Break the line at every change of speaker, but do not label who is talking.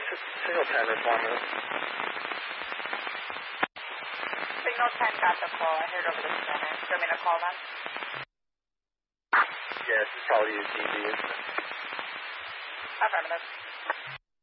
Signal 10 responded.
Signal 10 got the call. I heard over the center. Do you want me to call them?
Yeah, this is probably a DB, isn't it?
Affirmative.